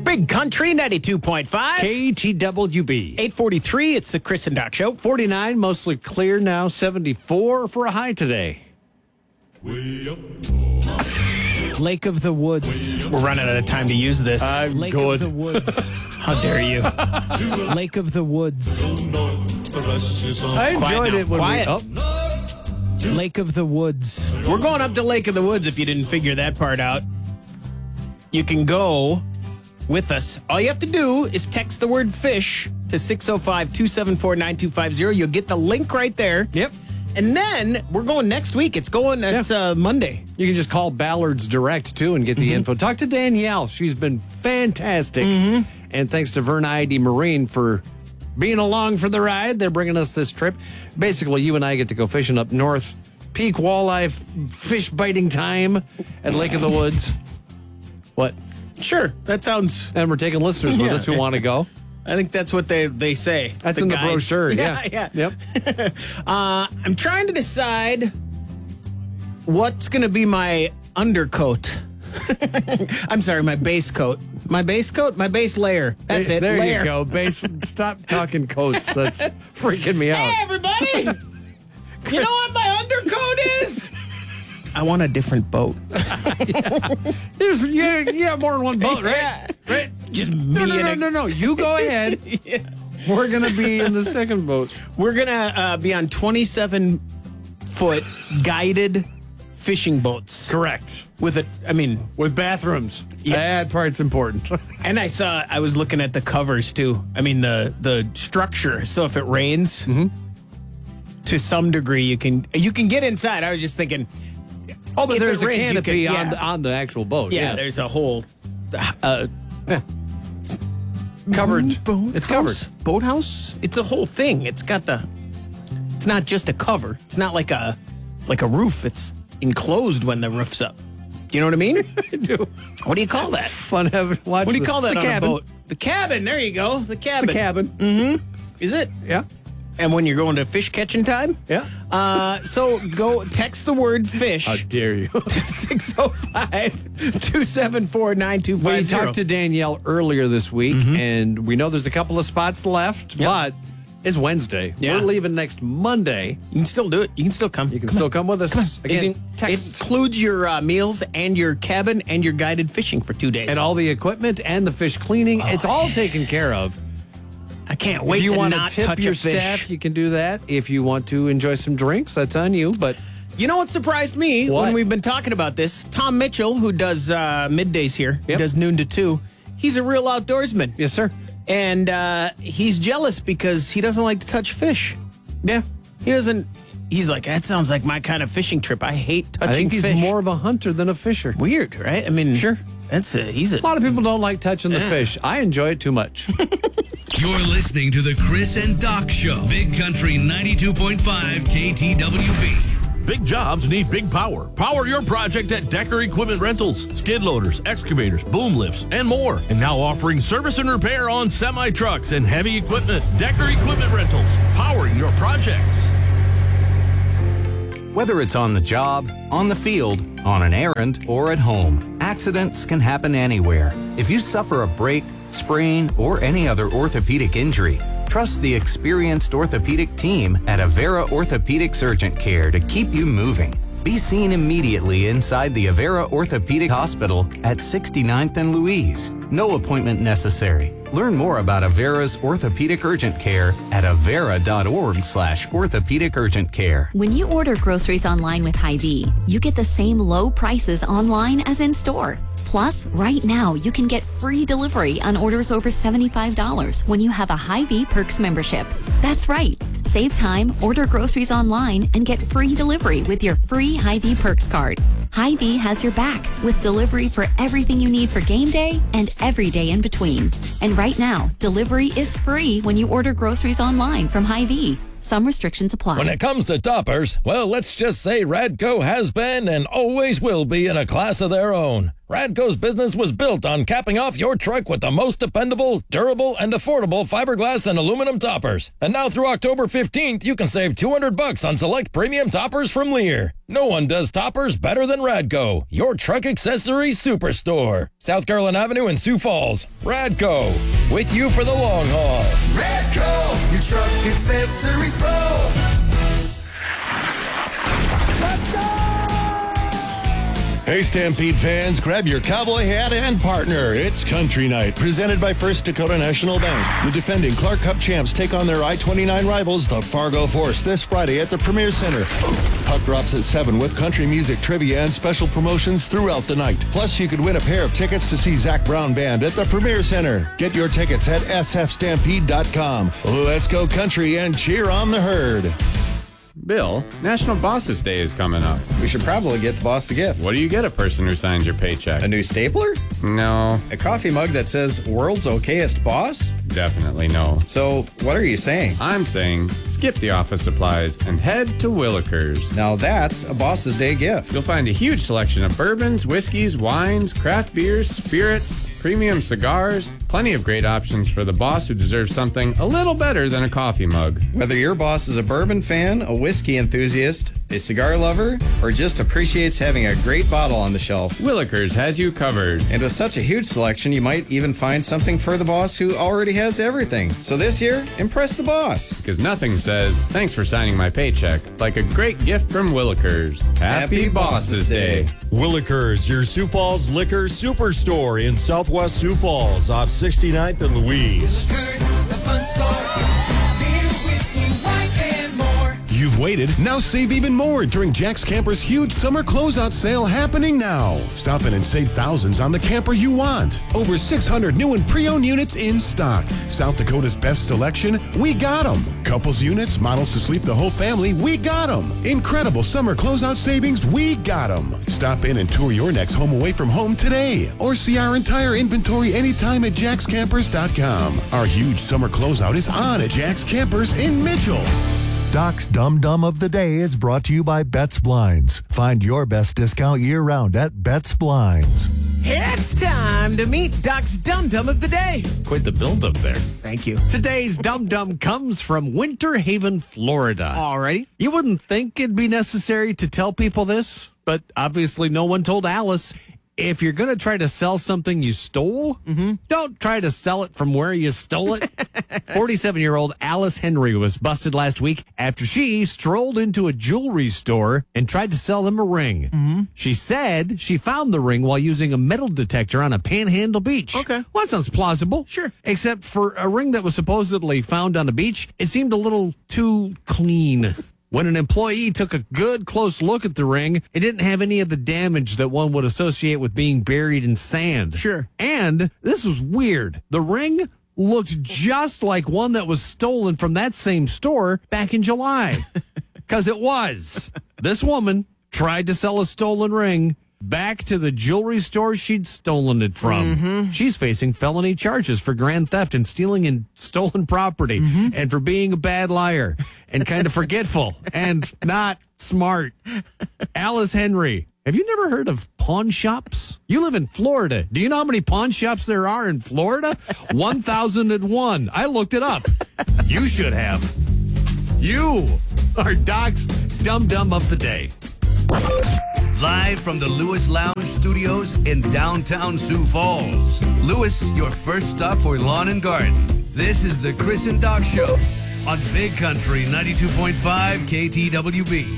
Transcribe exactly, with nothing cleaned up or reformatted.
Big Country ninety-two point five. K T W B. eight forty-three, it's the Chris and Doc Show. forty-nine, mostly clear now. seventy-four for a high today. Lake of the Woods. We're running out of time to use this. I'm Lake good. of the Woods. How dare you? Lake of the Woods. I enjoyed now. it when Quiet. we... Oh, Lake of the Woods. We're going up to Lake of the Woods if you didn't figure that part out. You can go with us. All you have to do is text the word fish to six oh five, two seven four, nine two five zero. You'll get the link right there. Yep. And then we're going next week. It's going, it's uh, Monday. You can just call Ballard's Direct, too, and get the mm-hmm. info. Talk to Danielle. She's been fantastic. Mm-hmm. And thanks to Vern I D Marine for being along for the ride. They're bringing us this trip. Basically, you and I get to go fishing up north. Peak walleye f- fish biting time at Lake of the Woods. What? Sure. That sounds... And we're taking listeners with Yeah. us who want to go. I think that's what they, they say. That's the in guides. the brochure, yeah. Yeah, yeah. Yep. uh, I'm trying to decide what's going to be my undercoat. I'm sorry, my base coat. My base coat? My base layer. That's Hey, it. There layer. you go. Base. Stop talking coats. That's freaking me out. Hey, everybody! You know what my undercoat is? I want a different boat. yeah. There's, yeah, yeah, more than one boat, right? Yeah. Right? Just No, me no, and no, a- no, no. You go ahead. Yeah. We're going to be in the second boat. We're going to uh, be on twenty-seven foot guided fishing boats. Correct. With a, I mean, With bathrooms. Yeah. That part's important. and I saw, I was looking at the covers too. I mean, the the structure. So if it rains, Mm-hmm. to some degree, you can you can get inside. I was just thinking, Oh, but if there's it a rains, you canopy could- on, yeah. the, on the actual boat. yeah, Yeah. there's a whole uh, covered. boat It's covered. house? Boathouse. It's a whole thing. It's got the. It's not just a cover. It's not like a like a roof. It's enclosed when the roof's up. Do you know what I mean? I do. What do you call that? Fun having watch What do you the, call that the on cabin. a boat? The cabin. There you go. The cabin. The cabin. Mm. Is it? Yeah. And when you're going to fish catching time? Yeah. Uh, so go text the word fish How dare you? to six oh five, two seven four, nine two We five zero. talked to Danielle earlier this week, and we know there's a couple of spots left, Yep. but it's Wednesday. Yeah. We're leaving next Monday. You can still do it. You can still come. You can still come with us. It, Again, in- it text includes your uh, meals and your cabin and your guided fishing for two days. and all the equipment and the fish cleaning. it's all taken care of. I can't wait if you to want not to tip touch your a fish. staff, you can do that. If you want to enjoy some drinks, that's on you. But You know what surprised me What? when we've been talking about this? Tom Mitchell, who does uh, middays here, he Yep. does noon to two. He's a real outdoorsman. yes, sir. And uh, he's jealous because he doesn't like to touch fish. Yeah, He doesn't. He's like, that sounds like my kind of fishing trip. I hate touching I think he's fish. more of a hunter than a fisher. Weird, right? I mean, Sure. That's a, he's a. A lot of people don't like touching the Yeah. fish. I enjoy it too much. You're listening to the Chris and Doc Show. Big Country ninety-two point five K T W B. Big jobs need big power. Power your project at Decker Equipment Rentals. Skid loaders, excavators, boom lifts, and more. And now offering service and repair on semi-trucks and heavy equipment. Decker Equipment Rentals. Powering your projects. Whether it's on the job, on the field, on an errand, or at home, accidents can happen anywhere. If you suffer a break, sprain, or any other orthopedic injury, trust the experienced orthopedic team at Avera Orthopedics Urgent Care to keep you moving. Be seen immediately inside the Avera Orthopedic Hospital at sixty-ninth and Louise. No appointment necessary. Learn more about Avera's Orthopedic Urgent Care at avera.org slash orthopedic urgent care. When you order groceries online with Hy-Vee, you get the same low prices online as in store. Plus, right now, you can get free delivery on orders over seventy-five dollars when you have a Hy-Vee Perks membership. That's right. Save time, order groceries online, and get free delivery with your free Hy-Vee Perks card. Hy-Vee has your back with delivery for everything you need for game day and every day in between. And right now, delivery is free when you order groceries online from Hy-Vee. Some restrictions apply. When it comes to toppers, well, let's just say Radco has been and always will be in a class of their own. Radco's business was built on capping off your truck with the most dependable, durable, and affordable fiberglass and aluminum toppers. And now through October fifteenth, you can save two hundred bucks on select premium toppers from Lear. No one does toppers better than Radco, your truck accessory superstore. South Carolina Avenue in Sioux Falls. Radco, with you for the long haul. Radco, your truck accessories pro. Hey, Stampede fans, grab your cowboy hat and partner. It's Country Night, presented by First Dakota National Bank. The defending Clark Cup champs take on their I twenty-nine rivals, the Fargo Force, this Friday at the Premier Center. Puck drops at seven with country music, trivia, and special promotions throughout the night. Plus, you could win a pair of tickets to see Zach Brown Band at the Premier Center. Get your tickets at s f stampede dot com. Let's go country and cheer on the herd. Bill, National Bosses Day is coming up. We should probably get the boss a gift. What do you get a person who signs your paycheck? A new stapler? No. A coffee mug that says World's Okayest Boss? Definitely no. So, what are you saying? I'm saying skip the office supplies and head to Willikers. Now that's a Boss's Day gift. You'll find a huge selection of bourbons, whiskeys, wines, craft beers, spirits, premium cigars, plenty of great options for the boss who deserves something a little better than a coffee mug. Whether your boss is a bourbon fan, a whiskey enthusiast, a cigar lover, or just appreciates having a great bottle on the shelf, Willikers has you covered. And with such a huge selection, you might even find something for the boss who already has everything. So this year, impress the boss. Because nothing says, thanks for signing my paycheck, like a great gift from Willikers. Happy, Happy Bosses Day. Day. Willikers, your Sioux Falls liquor superstore in Southwest Sioux Falls off sixty-ninth and Louise. Willikers, the fun store. Beer, whiskey, wine, and more. You've waited, now save even more during Jack's Camper's huge summer closeout sale happening now. Stop in and save thousands on the camper you want. Over six hundred new and pre-owned units in stock. South Dakota's best selection, we got them. Couples units, models to sleep the whole family, we got them. Incredible summer closeout savings, we got them. Stop in and tour your next home away from home today. Or see our entire inventory anytime at jacks campers dot com. Our huge summer closeout is on at Jack's Campers in Mitchell. Doc's Dum Dum of the Day is brought to you by Betts Blinds. Find your best discount year-round at Betts Blinds. It's time to meet Doc's Dum Dum of the Day. Quite the build-up there. Thank you. Today's Dum Dum comes from Winter Haven, Florida. Alrighty. You wouldn't think it'd be necessary to tell people this, but obviously no one told Alice. If you're going to try to sell something you stole, mm-hmm. don't try to sell it from where you stole it. forty-seven-year-old Alice Henry was busted last week after she strolled into a jewelry store and tried to sell them a ring. Mm-hmm. She said she found the ring while using a metal detector on a Panhandle beach. Okay. Well, that sounds plausible. Sure. Except for a ring that was supposedly found on a beach, it seemed a little too clean. When an employee took a good close look at the ring, it didn't have any of the damage that one would associate with being buried in sand. Sure. And this was weird. The ring looked just like one that was stolen from that same store back in July. Because it was. This woman tried to sell a stolen ring back to the jewelry store she'd stolen it from. Mm-hmm. She's facing felony charges for grand theft and stealing and stolen property, mm-hmm. and for being a bad liar and kind of forgetful and not smart. Alice Henry, have you never heard of pawn shops? You live in Florida. Do you know how many pawn shops there are in Florida? one thousand one. I looked it up. You should have. You are Doc's Dum Dum of the Day. Live from the Lewis Lounge Studios in downtown Sioux Falls. Lewis, your first stop for lawn and garden. This is the Chris and Doc Show on Big Country ninety-two point five K T W B.